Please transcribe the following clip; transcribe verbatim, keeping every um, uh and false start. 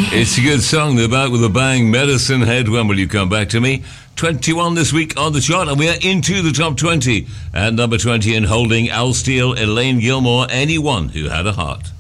It's a good song. They're back with a bang. Medicine Head. When will you come back to me? twenty-one this week on the chart, and we are into the top twenty. And number twenty in holding Al Steele, Elaine Gilmore, Anyone Who Had a Heart.